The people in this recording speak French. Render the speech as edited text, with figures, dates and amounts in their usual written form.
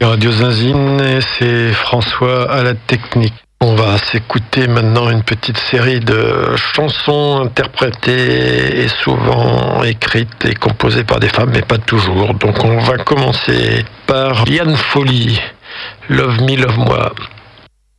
Radio Zinzine, et c'est François à la technique. On va s'écouter maintenant une petite série de chansons interprétées et souvent écrites et composées par des femmes, mais pas toujours. Donc on va commencer par Liane Folly, Love Me, Love Moi.